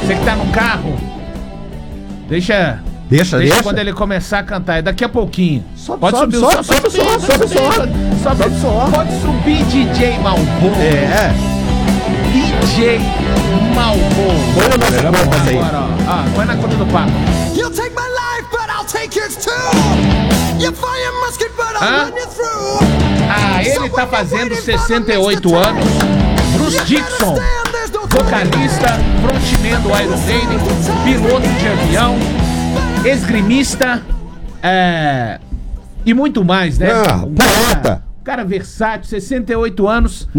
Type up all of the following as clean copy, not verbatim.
Você que tá no carro, deixa quando ele começar a cantar. É daqui a pouquinho. Pode subir o som. Pode subir, DJ Malboro. DJ Malboro. Põe na nossa conta aí. Agora, ó. Põe na conta do Paco. You'll take my life, but I'll take yours too. You fire musket, but I'll run you through. Ele tá fazendo 68 anos. Bruce Dickinson, vocalista, frontman do Iron Maiden, piloto de avião, esgrimista, e muito mais, né? Cara versátil, 68 anos,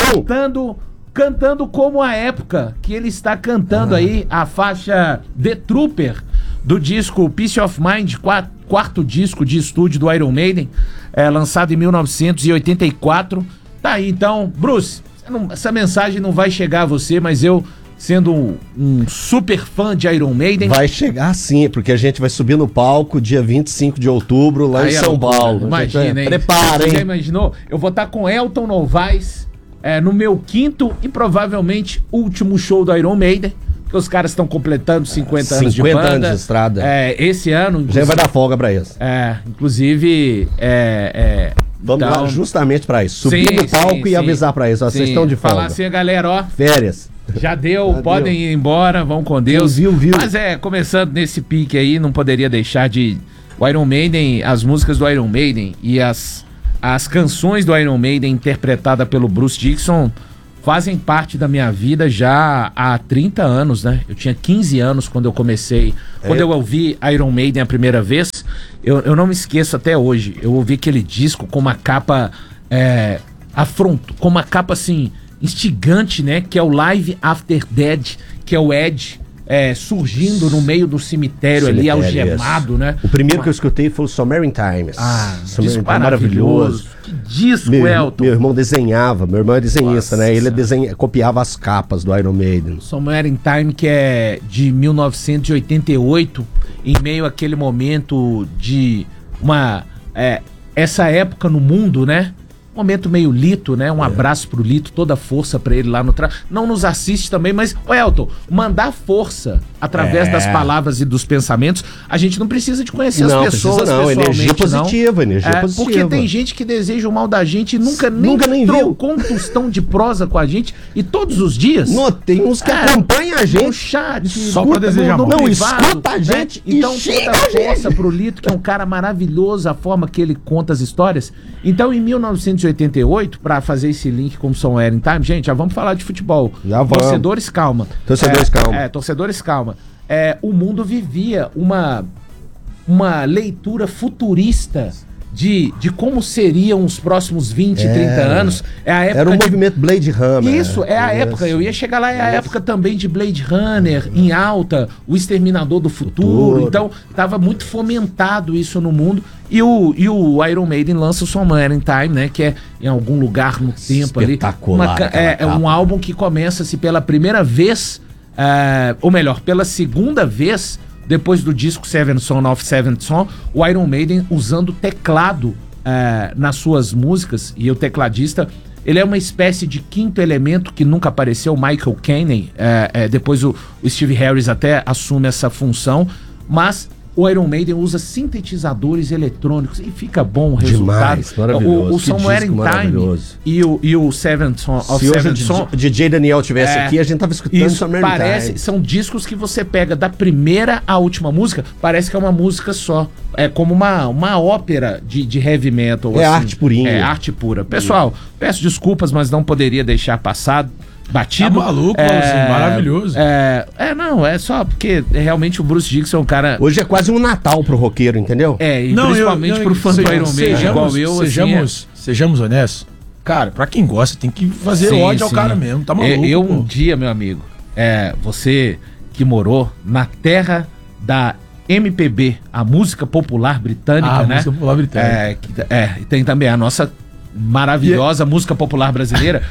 cantando como a época que ele está cantando aí a faixa The Trooper do disco Peace of Mind, quarto disco de estúdio do Iron Maiden, lançado em 1984. Tá aí, então, Bruce, essa mensagem não vai chegar a você, mas eu, sendo um super fã de Iron Maiden... Vai chegar sim, porque a gente vai subir no palco dia 25 de outubro lá em São Paulo. Imagina, hein? Prepara, hein? Você já imaginou? Eu vou estar com Elton Novaes no meu quinto e provavelmente último show do Iron Maiden, porque os caras estão completando 50 anos de banda. 50 anos de estrada. Esse ano... Já vai dar folga pra eles. Inclusive... Vamos lá justamente pra isso. Subir no palco e avisar pra eles. Vocês estão de folga. Falar assim, galera, ó. Férias. Já deu, podem ir embora, vão com Deus. Viu. Mas começando nesse pique aí, não poderia deixar de... O Iron Maiden, as músicas do Iron Maiden e as canções do Iron Maiden interpretada pelo Bruce Dickinson fazem parte da minha vida já há 30 anos, né? Eu tinha 15 anos quando eu comecei. Quando eu ouvi Iron Maiden a primeira vez, eu não me esqueço até hoje. Eu ouvi aquele disco com uma capa com uma capa assim, instigante, né? Que é o Live After Dead, que é o Ed surgindo no meio do cemitério ali, algemado, né? O primeiro que eu escutei foi o Summertime Times. Disco maravilhoso. Que disco, Elton. Meu irmão desenhava, meu irmão é desenhista, né? Ele copiava as capas do Iron Maiden. Summertime Time, que é de 1988, em meio àquele momento de essa época no mundo, né? Momento meio Lito, né? Um abraço pro Lito, toda a força pra ele lá no Não nos assiste também, mas, Elton, mandar força através das palavras e dos pensamentos, a gente não precisa de conhecer as pessoas pessoalmente, energia positiva. Porque tem gente que deseja o mal da gente e nunca nem trocou um tostão de prosa com a gente, e todos os dias... Tem uns que acompanham a gente. No chat, só pra desejar mal. Não, escuta a gente então, toda a força pro Lito, que é um cara maravilhoso, a forma que ele conta as histórias. Então, em 1988, pra fazer esse link com o Summertime Time, gente, já vamos falar de futebol. Já vamos. Torcedores, calma. Torcedores, calma. O mundo vivia uma leitura futurista de como seriam os próximos 20, 30 anos. Era um movimento Blade Runner. Isso, a época, eu ia chegar lá, a época também de Blade Runner, em alta, o Exterminador do Futuro. Então, estava muito fomentado isso no mundo. E o Iron Maiden lança o Summertime Time, né? Que é em algum lugar no tempo ali. Um álbum que começa-se pela primeira vez, ou melhor, pela segunda vez, depois do disco Seventh Son of Seventh Son, o Iron Maiden usando teclado nas suas músicas. E o tecladista, ele é uma espécie de quinto elemento que nunca apareceu, Michael Caine. Depois o Steve Harris até assume essa função, mas o Iron Maiden usa sintetizadores eletrônicos e fica bom o resultado. Demais, maravilhoso. O Summertime Time e o Seventh Son of Seventh Son. Se o DJ Daniel tivesse aqui, a gente tava escutando Summertime Time. São discos que você pega da primeira à última música, parece que é uma música só. É como uma ópera de heavy metal. É assim. Arte purinha. É arte pura. Pessoal, peço desculpas, mas não poderia deixar passado. Batido. Tá maluco, maravilhoso. Não, é só porque realmente o Bruce Dickinson é um cara... Hoje é quase um Natal pro roqueiro, entendeu? E principalmente pro fã do Iron Maiden, igual eu. Sejamos honestos. Cara, pra quem gosta, tem que fazer ódio ao cara mesmo, tá maluco. Um dia, meu amigo, você que morou na terra da MPB, a música popular britânica, né? Música popular britânica. E tem também a nossa maravilhosa música popular brasileira.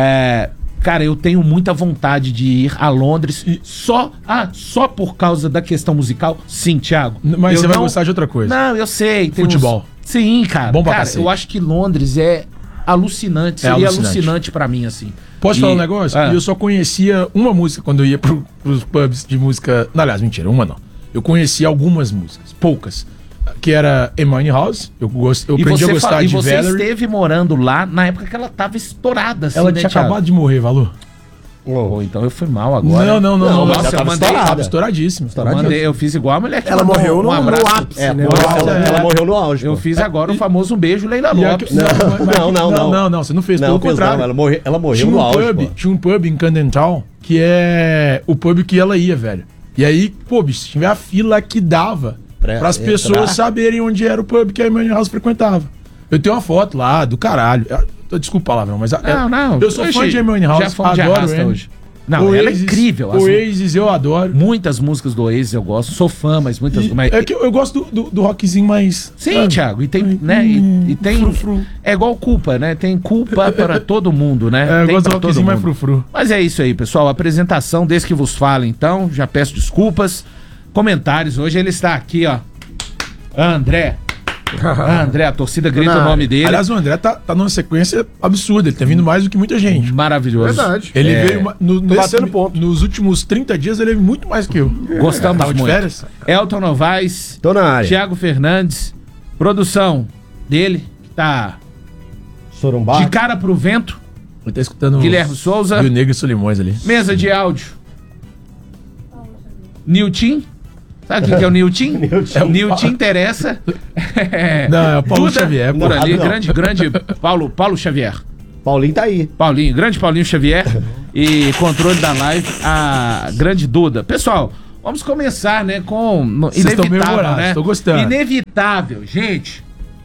Cara, eu tenho muita vontade de ir a Londres só por causa da questão musical. Sim, Thiago. Mas você vai gostar de outra coisa. Não, eu sei. Futebol. Sim, cara. Bom pra cara, cacete. eu acho que Londres é alucinante. Seria alucinante pra mim, assim. Posso falar um negócio? Eu só conhecia uma música quando eu ia pros pubs de música. Não, aliás, mentira, uma não. Eu conhecia algumas músicas, poucas. Que era Amy House. Eu aprendi a gostar de Valerie. E você esteve morando lá na época que ela tava estourada, assim, ela tinha acabado de morrer, Valor. Então eu fui mal agora. Não. Nossa, Tava estouradíssima. Eu fiz igual a mulher que ela morreu no abraço. ápice, né? Ela morreu no auge. Eu fiz agora o famoso beijo Leila Lopes. Não, você não fez, pelo contrário. Ela morreu no auge. Tinha um pub em Camden Town que é o pub que ela ia, velho. E aí, pô, bicho, tinha a fila que dava para as pessoas saberem onde era o pub que a Amy House frequentava. Eu tenho uma foto lá do caralho. Desculpa a palavra, mas eu sou fã de Amy House, adoro hoje. Não, ela é incrível. Oasis eu adoro. Muitas músicas do Oasis eu gosto, sou fã, mas muitas... É que eu gosto do rockzinho mais... Sim, Thiago, e tem, né, e tem... Frufru. É igual culpa, né? Tem culpa para todo mundo, né? Eu gosto do rockzinho mais frufru. Mas é isso aí, pessoal, a apresentação desse que vos fala, então, já peço desculpas. Comentários, hoje ele está aqui, ó. André, a torcida grita o nome dele. Aliás, o André tá numa sequência absurda, ele tá vindo mais do que muita gente. Maravilhoso. Verdade. Ele veio nos últimos 30 dias, ele veio muito mais que eu. Gostamos Tava muito. De férias? Elton Novaes, tô na área. Thiago Fernandes, produção dele, que tá Sorumbá. De cara pro vento. Ele tá escutando Guilherme Souza. Rio Negro e Solimões ali. Mesa de áudio. Nilton. Sabe o que é o Nilton? Nilton interessa. Não, é o Paulo Duda, Xavier. Por ali, grande Paulo Xavier. Paulinho tá aí. Grande Paulinho Xavier. E controle da live, a grande Duda. Pessoal, vamos começar, né, com... Inevitável, né? Tô gostando. Inevitável, gente.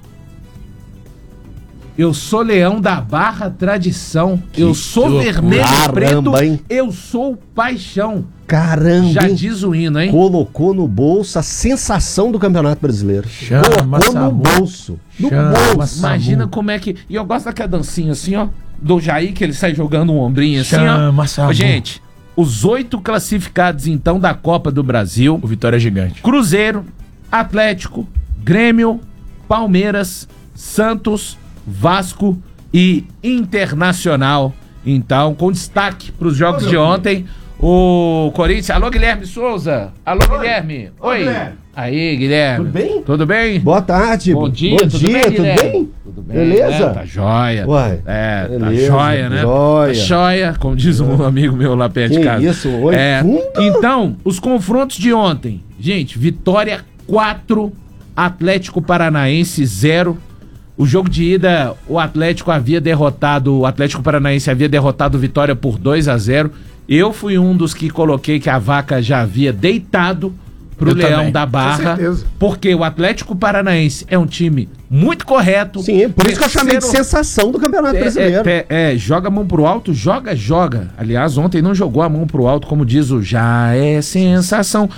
Eu sou leão da Barra Tradição. Eu sou vermelho e preto. Hein? Eu sou paixão. Caramba, já diz o hino, hein? Colocou no bolso a sensação do Campeonato Brasileiro. Colocou no bolso. No bolso. Imagina como é que... E eu gosto daquela dancinha assim, ó. Do Jair, que ele sai jogando um ombrinho assim, ó. Gente, os 8 classificados, então, da Copa do Brasil. O Vitória é gigante. Cruzeiro, Atlético, Grêmio, Palmeiras, Santos, Vasco e Internacional. Então, com destaque para os jogos de ontem, o Corinthians... Alô, Guilherme Souza. Alô, Guilherme. Oi. Aí, Guilherme. Tudo bem? Tudo bem? Boa tarde. Bom dia, tudo bem, Guilherme? Tudo bem? Beleza? Tá joia. Uai, beleza, tá joia, né? Joia. Tá joia, como diz um amigo meu lá perto de casa. Isso, oi. Então, os confrontos de ontem. Gente, Vitória 4, Atlético Paranaense 0. O jogo de ida, o Atlético Paranaense havia derrotado o Vitória por 2-0. Eu fui um dos que coloquei que a vaca já havia deitado pro Leão da Barra, porque o Atlético Paranaense é um time muito correto. Sim, por isso que eu chamei de sensação do Campeonato Brasileiro. Joga a mão pro alto, joga. Aliás, ontem não jogou a mão pro alto, como diz o já é sensação.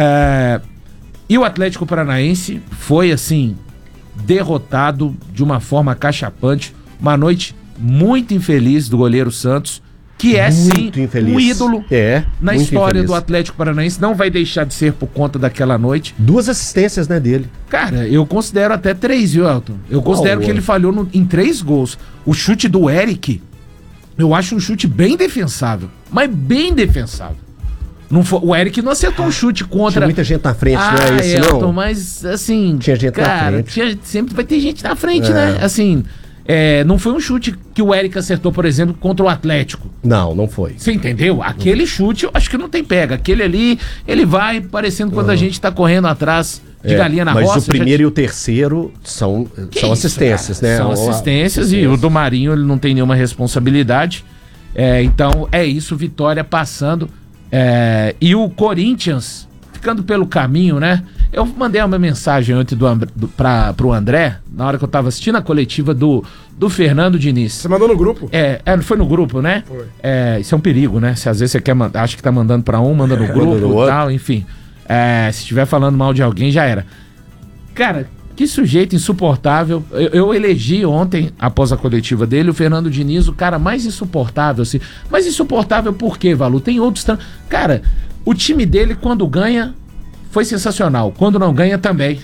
E o Atlético Paranaense foi, assim, derrotado de uma forma cachapante. Uma noite muito infeliz do goleiro Santos, que é muito sim infeliz. Um ídolo na história infeliz do Atlético Paranaense. Não vai deixar de ser por conta daquela noite. 2 assistências, né, dele. Cara, eu considero até 3, viu, Elton? Eu considero que ele falhou em 3 gols. O chute do Eric, eu acho um chute bem defensável. Mas bem defensável. Não foi, o Eric não acertou um chute contra... Tinha muita gente na frente, não é isso, Elton, não? Mas, assim... Tinha gente na frente. Sempre vai ter gente na frente, né? Assim... não foi um chute que o Eric acertou, por exemplo, contra o Atlético. Não foi. Você entendeu? Aquele chute, eu acho que não tem pega. Aquele ali, ele vai parecendo quando a gente tá correndo atrás de galinha na roça. Mas o primeiro e o terceiro são assistências, cara? né? São assistências e o do Marinho, ele não tem nenhuma responsabilidade. Então, é isso, Vitória passando. E o Corinthians ficando pelo caminho, né? Eu mandei uma mensagem ontem pro André, na hora que eu tava assistindo a coletiva do Fernando Diniz. Você mandou no grupo? Foi no grupo, né? Foi. Isso é um perigo, né? Se às vezes você quer mandar, acha que tá mandando pra um, manda no grupo e tal, enfim. Se estiver falando mal de alguém, já era. Cara, que sujeito insuportável. Eu elegi ontem, após a coletiva dele, o Fernando Diniz, o cara mais insuportável, assim. Mas insuportável por quê, Valu? Tem outros... Cara, o time dele, quando ganha... foi sensacional. Quando não ganha, também.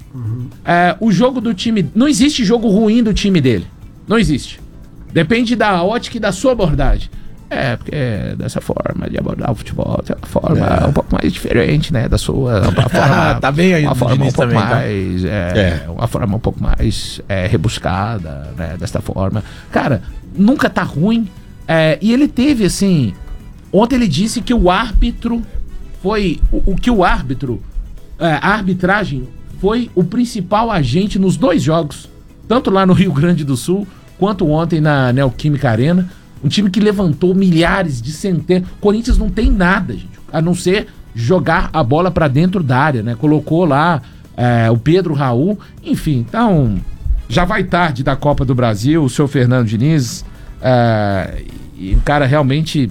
O jogo do time... Não existe jogo ruim do time dele. Não existe. Depende da ótica e da sua abordagem. Porque dessa forma de abordar o futebol, de uma forma um pouco mais diferente, né? Da sua. Uma forma, tá bem aí, uma forma um pouco também, mais. Uma forma um pouco mais rebuscada, né? Desta forma. Cara, nunca tá ruim. E ele teve, assim. Ontem ele disse que o árbitro foi. A arbitragem foi o principal agente nos 2 jogos. Tanto lá no Rio Grande do Sul, quanto ontem na Neoquímica Arena. Um time que levantou milhares de centenas. Corinthians não tem nada, gente, a não ser jogar a bola pra dentro da área, né? Colocou lá o Pedro Raul. Enfim, então já vai tarde da Copa do Brasil. O senhor Fernando Diniz, um cara realmente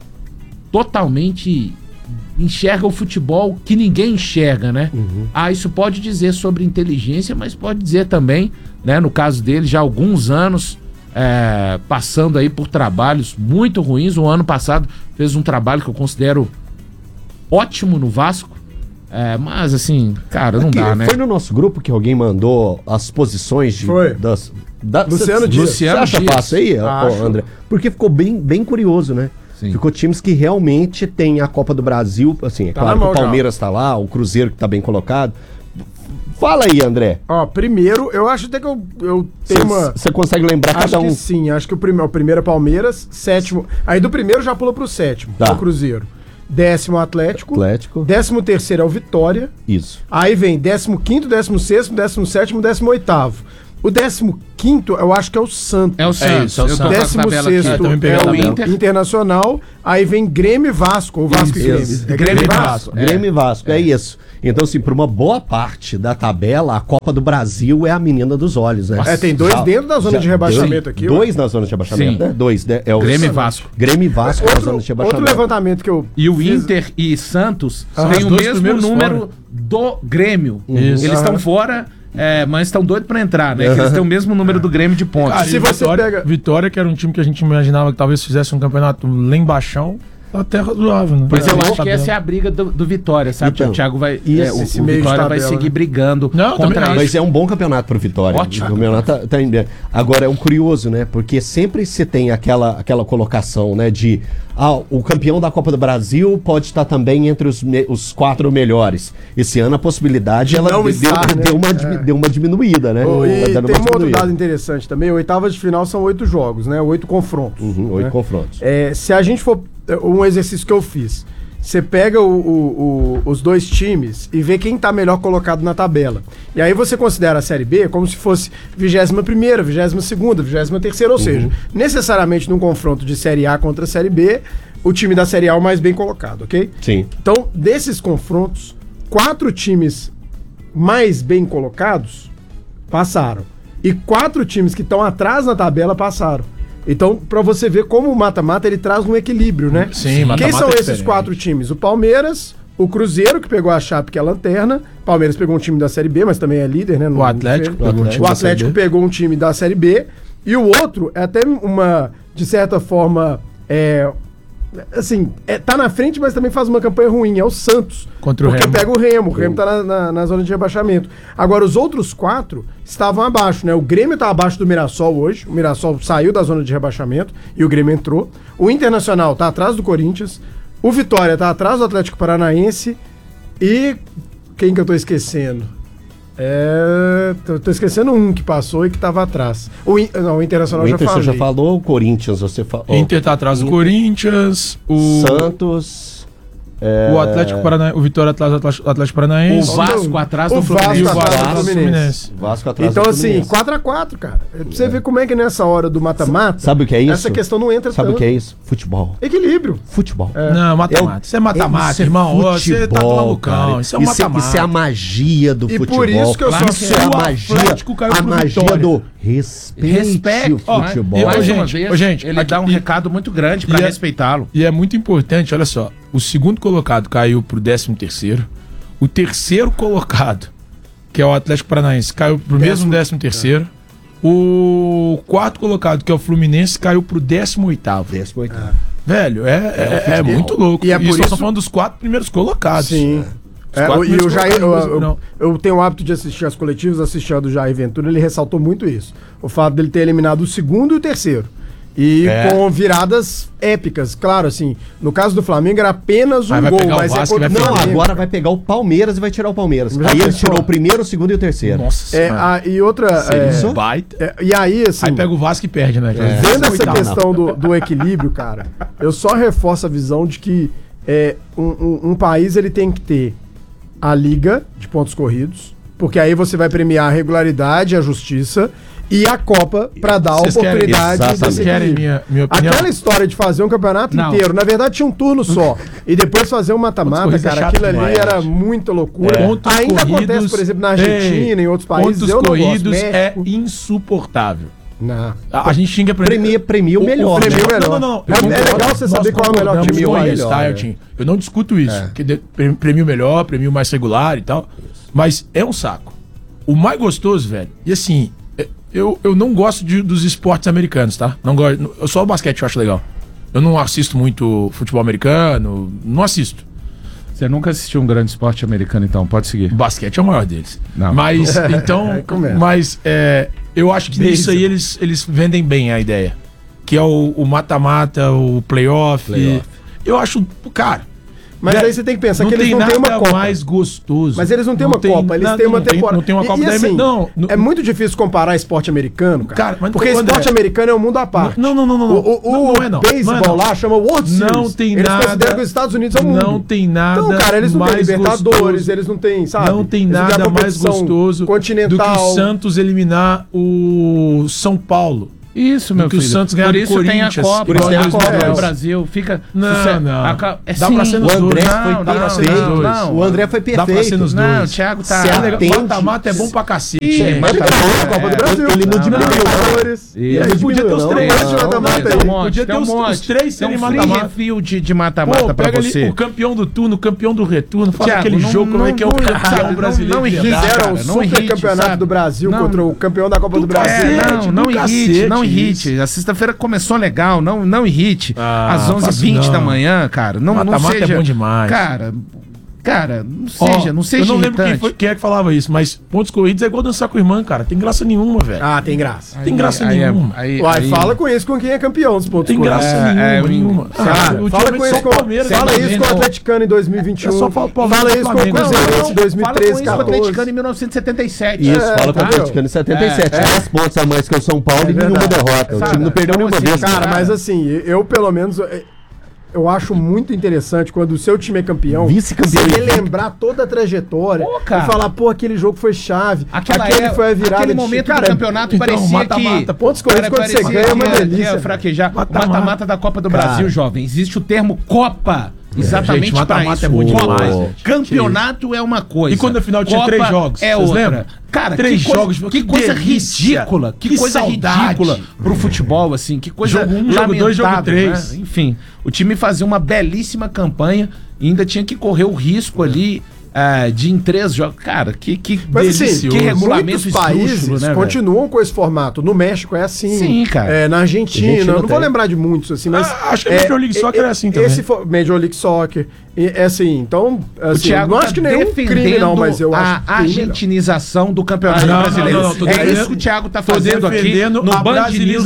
totalmente enxerga o futebol que ninguém enxerga, né? Isso pode dizer sobre inteligência, mas pode dizer também, né? No caso dele, já há alguns anos passando aí por trabalhos muito ruins. O ano passado fez um trabalho que eu considero ótimo no Vasco, mas assim, cara, não dá, né? Foi no nosso grupo que alguém mandou as posições de... Luciano Dias. Você acha fácil aí, André? Porque ficou bem curioso, né? Sim. Ficou times que realmente tem a Copa do Brasil, assim, claro que o Palmeiras tá lá, o Cruzeiro que tá bem colocado. Fala aí, André. Primeiro, eu acho até que eu tenho uma... Você consegue lembrar cada um? Acho que sim, acho que o primeiro é Palmeiras, 7º... Aí do primeiro já pula pro 7º, o Cruzeiro. 10º Atlético. 13º é o Vitória. Isso. Aí vem 15º, 16º, 17º, 18º. O 15º, eu acho que é o Santos. É o Santos. 16º é o Internacional. Aí vem Grêmio e Vasco. O Vasco e Grêmio. Grêmio e Vasco. Grêmio e Vasco, é isso. Então, assim, por uma boa parte da tabela, a Copa do Brasil é a menina dos olhos, né? Tem 2 dentro da zona de rebaixamento aqui. 2 na zona de rebaixamento, né? 2. É o Grêmio e Vasco. Grêmio e Vasco na zona de rebaixamento. Outro levantamento que eu E o Inter e Santos têm o mesmo número do Grêmio. Eles estão fora... mas estão doidos pra entrar, né? Que eles têm o mesmo número do Grêmio de pontos. Se você Vitória, que era um time que a gente imaginava que talvez fizesse um campeonato lá embaixão, até razoável, né? Mas eu acho que essa é a briga do Vitória, sabe? Então, o Thiago vai... o Vitória vai seguir brigando contra isso. Mas é um bom campeonato pro Vitória. Ótimo. O campeonato agora é um curioso, né? Porque sempre se tem aquela colocação, né? De... o campeão da Copa do Brasil pode estar também entre os 4 melhores. Esse ano a possibilidade deu uma diminuída, né? E tem um outro dado interessante também. Oitavas de final são 8 jogos, né? 8 confrontos. 8 confrontos. Se a gente for... Um exercício que eu fiz. Você pega os 2 times e vê quem tá melhor colocado na tabela. E aí você considera a Série B como se fosse 21ª, 22ª, 23ª, ou seja, necessariamente num confronto de Série A contra a Série B, o time da Série A é o mais bem colocado, ok? Sim. Então, desses confrontos, 4 times mais bem colocados passaram. E 4 times que estão atrás na tabela passaram. Então, pra você ver como o mata-mata ele traz um equilíbrio, né? Sim, quem são esses 4 times? O Palmeiras, o Cruzeiro, que pegou a Chape, que é a lanterna. Palmeiras pegou um time da Série B, mas também é líder, né? O Atlético pegou um time da Série B. E o outro é até uma, de certa forma, tá na frente, mas também faz uma campanha ruim. É o Santos. Contra o Remo. Porque pega o Remo. O Remo tá na zona de rebaixamento. Agora, os outros 4 estavam abaixo, né? O Grêmio tá abaixo do Mirassol hoje. O Mirassol saiu da zona de rebaixamento e o Grêmio entrou. O Internacional tá atrás do Corinthians. O Vitória tá atrás do Atlético Paranaense. E quem que eu tô esquecendo? Tô esquecendo um que passou e que tava atrás. O Internacional já falou. Você já falou, o Corinthians você falou. Inter tá atrás do Corinthians, o Santos, o Atlético Paranaense, o Vitória atrás do Atlético Paranaense, o Vasco atrás do Fluminense. O Vasco atrás do Fluminense. Vasco atrás então, do assim, Fluminense. 4x4, cara. Pra você ver como é que nessa hora do mata-mata. Sabe o que é isso? Essa questão não entra Sabe o que é isso? Futebol. Equilíbrio. Futebol. Não, mata-mata. Isso é mata-mata, irmão. Você tá malucão. Cara. Isso é um mata-mata. Isso é a magia do futebol. Por isso que eu sou isso é a magia do respeito o futebol. Mais uma vez, gente, ele dá um recado muito grande pra respeitá-lo. E é muito importante, olha só. O segundo colocado caiu pro 13º. O terceiro colocado, que é o Atlético Paranaense, caiu pro mesmo 13º. O quarto colocado, que é o Fluminense, caiu pro 18º. Velho, é muito louco. E é por isso nós estamos falando dos 4 primeiros colocados. Sim. Eu tenho o hábito de assistir as coletivas, assistir a do Jair Ventura, ele ressaltou muito isso. O fato dele ter eliminado o segundo e o terceiro. E com viradas épicas, claro, assim. No caso do Flamengo era apenas um gol, mas não, agora vai pegar o Palmeiras e vai tirar o Palmeiras. Aí ele tirou o primeiro, o segundo e o terceiro. Nossa. E outra. E aí, assim. Aí pega o Vasco e perde, né? Vendo essa questão do equilíbrio, cara, eu só reforço a visão de que um país ele tem que ter a liga de pontos corridos, porque aí você vai premiar a regularidade, a justiça e a Copa pra dar a oportunidade. Vocês querem minha opinião? Aquela história de fazer um campeonato inteiro, na verdade tinha um turno só, e depois fazer um mata-mata, cara, aquilo ali era muita loucura. Ainda acontece, por exemplo, na Argentina, em outros países, pontos corridos é insuportável. Não. A gente xinga premia o melhor. Não. É legal você saber qual é o melhor time do país. Eu não discuto isso. Porque premia o melhor, premia o mais regular e tal. Mas é um saco. O mais gostoso, velho, e assim, eu não gosto dos esportes americanos, tá? Não gosto. Só o basquete eu acho legal. Eu não assisto muito futebol americano, não assisto. Você nunca assistiu um grande esporte americano, então, pode seguir. O basquete é o maior deles. Não. Mas, então, eu acho que nisso aí eles vendem bem a ideia. Que é o mata-mata, o playoff. Eu acho, cara... Mas aí você tem que pensar que eles não têm uma Copa. Mais gostoso. Mas eles não têm uma Copa, eles têm uma temporada. Não tem uma Copa assim, é muito difícil comparar esporte americano, cara. Porque esporte americano é um mundo à parte. Não. O beisebol lá chama World Series. Não tem eles nada. Eles consideram que os Estados Unidos são o mundo. Não tem nada. Então, cara, eles não têm Libertadores, eles não têm, sabe? Não tem nada mais gostoso do que o Santos eliminar o São Paulo. Isso, meu filho. O Santos ganha por isso tem a Copa. Por isso tem a Copa do Brasil. Fica... Não. Dá pra ser nos dois. O André foi perfeito. Dá pra ser nos dois. Não, o Thiago tá... Mata-mata é bom pra cacete. A Copa do Brasil. Ele não diminuiu. E aí podia ter os três. Podia ter os três serem mata-mata. Refil de mata-mata pra pega você. Ali o campeão do turno, o campeão do retorno. Fala aquele jogo, como é que é o campeão brasileiro. Fizeram o super campeonato do Brasil contra o campeão da Copa do Brasil. Não irrite. A sexta-feira começou legal, não irrite. Às 11h20 da manhã, cara. Não seja... é bom demais. Cara, não seja eu não lembro irritante. quem é que falava isso, mas pontos corridos é igual dançar com a irmã, cara. Tem graça nenhuma, velho. Tem graça. Tem graça nenhuma. Fala com isso com quem é campeão dos pontos corridos. Tem graça nenhuma. Fala com isso com o Atleticano em 2021. Fala isso com o Cruzeiro em 2013, Fala com isso com o Atleticano em 1977. Isso, fala com o Atleticano em 77. 10 pontos a mais que o São Paulo e nenhuma derrota. O time não perdeu nenhuma vez. Cara, mas assim, eu pelo menos... Eu acho muito interessante quando o seu time é campeão, vice-campeão, você relembrar toda a trajetória e falar, aquele jogo foi chave, aquele foi a virada. Aquele momento do campeonato parecia que... Pontos corridos quando você ganha é uma delícia. Fraquejar. Mata-mata da Copa do Brasil, jovem. Existe o termo Copa. Exatamente para isso. É bom demais, campeonato é uma coisa. E quando a final tinha 3 jogos? É outra. Lembram? Cara, 3 jogos. Que coisa ridícula. Que coisa ridícula pro futebol, assim. Que coisa jogo 1, jogo 2, jogo 3. Né? Enfim, o time fazia uma belíssima campanha e ainda tinha que correr o risco ali de em 3 jogos. Cara, que mas, delicioso. Assim, que regulamento muitos países continuam com esse formato. No México é assim. Sim, cara. Na Argentina, eu não vou lembrar de muitos, assim, mas... acho que a Major League Soccer é assim também. Major League Soccer, é assim, então... Assim, o Thiago não acho que nenhum crime, não, mas eu acho a argentinização do campeonato brasileiro. É isso que o Thiago tá fazendo aqui no Band News.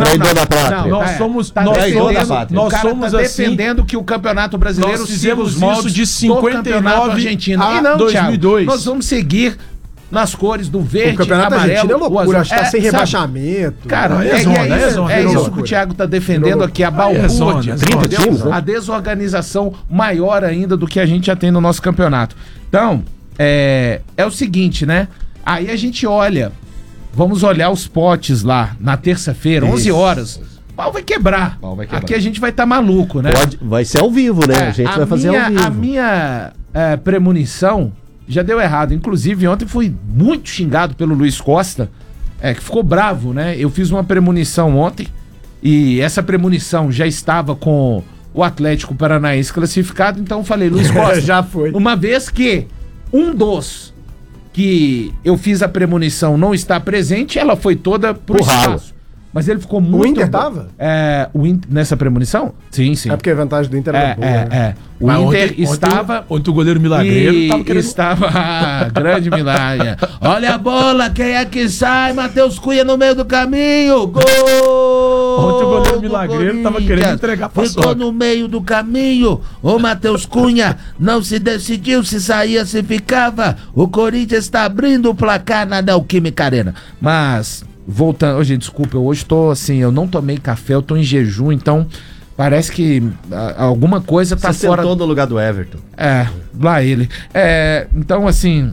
Nós somos defendendo que o campeonato brasileiro siga os moldes de 59 argentino. a 2002. Nós vamos seguir nas cores do verde, o campeonato amarelo, argentino é loucura, acho que tá sem rebaixamento. Cara, é isso que o Thiago tá defendendo aqui, a balbúrdia, a desorganização maior ainda do que a gente já tem no nosso campeonato. Então, é o seguinte, né? Aí a gente olha, vamos olhar os potes lá, na terça-feira, 11 horas. O pau vai quebrar. Aqui a gente vai estar maluco, né? Vai ser ao vivo, né? A gente vai fazer ao vivo. A minha premonição já deu errado. Inclusive, ontem fui muito xingado pelo Luiz Costa, que ficou bravo, né? Eu fiz uma premonição ontem e essa premonição já estava com o Atlético Paranaense classificado, então eu falei, Luiz Costa, já foi. Uma vez que um dos que eu fiz a premonição não está presente, ela foi toda pro espaço. mas ele ficou muito... O Inter tava? Nessa premonição? Sim. É porque a vantagem do Inter era boa, né? O Mas Inter estava... Ontem o goleiro milagreiro tava querendo... grande milagre. Olha a bola, quem é que sai? Matheus Cunha no meio do caminho. Gol! Ontem o goleiro milagreiro tava querendo entregar pra Ficou no meio do caminho. O Matheus Cunha não se decidiu se saía, se ficava. O Corinthians está abrindo o placar na Neoquímica Arena. Mas, voltando... Gente, desculpa, eu hoje tô assim, eu não tomei café, eu tô em jejum, então... Parece que alguma coisa tá Você fora... sentou no lugar do Everton. Lá ele. Então, assim...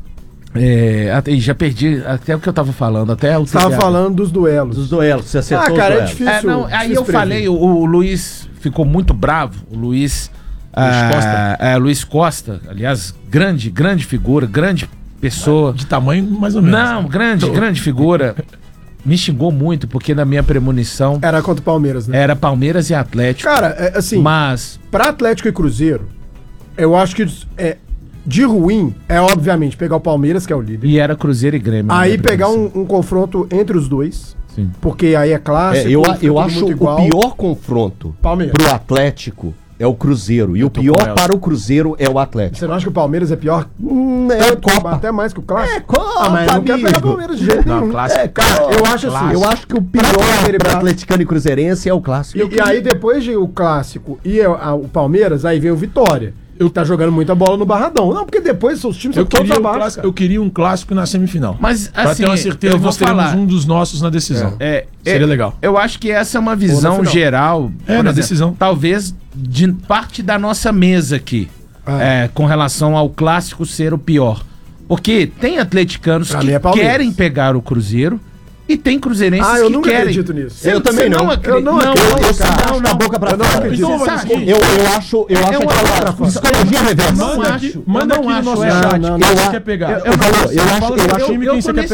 já perdi até o que eu tava falando. Você tava falando dos duelos. Dos duelos, você acertou os cara, duelos. é difícil. Aí eu falei, o Luiz ficou muito bravo. O Luiz Costa. Luiz Costa, aliás, grande figura, grande pessoa. De tamanho, mais ou menos. Não, grande figura. Me xingou muito, porque na minha premonição... Era contra o Palmeiras, né? Era Palmeiras e Atlético. Cara, assim... Mas... Pra Atlético e Cruzeiro, eu acho que de ruim é, obviamente, pegar o Palmeiras, que é o líder. E era Cruzeiro e Grêmio. Aí pegar um confronto entre os dois. Sim. Porque aí é clássico. Eu acho o pior confronto Palmeiras. pro Atlético é o Cruzeiro. E o pior para o Cruzeiro é o Atlético. Você não acha que o Palmeiras é pior? É Copa. Até mais que o clássico? É Copa, mas não quer pegar o Palmeiras de jeito nenhum. Não, clássico. Cara, eu acho assim. Eu acho que o pior para atleticano e cruzeirense é o clássico. E aí depois de o clássico e o Palmeiras, aí vem o Vitória. Eu tá jogando muita bola no Barradão. Não, porque depois os times são todos abaixo. Eu queria um clássico na semifinal. Mas, pra assim, ter uma certeza eu que vou nós teremos falar. um dos nossos na decisão. Seria legal. Eu acho que essa é uma visão geral. Na decisão. Talvez de parte da nossa mesa aqui. Com relação ao clássico ser o pior. Porque tem atleticanos Pra que mim é Palmeiras. querem pegar o Cruzeiro. E tem cruzeirenses eu que nunca querem. acredito nisso. Eu também não. Eu não acredito, cara. Não, da boca pra Eu não fora. acredito. Então, Sabe? eu acho aquela psicologia reversa. Não acho. Manda Eu não aqui no acho, nosso é. chat. Não, quem não. você quer pegar? Eu acho time quem você quer